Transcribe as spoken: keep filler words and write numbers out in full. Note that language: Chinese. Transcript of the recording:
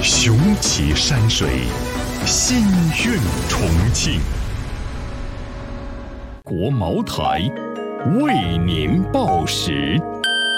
雄奇山水，心韵重庆。国茅台，为您报时。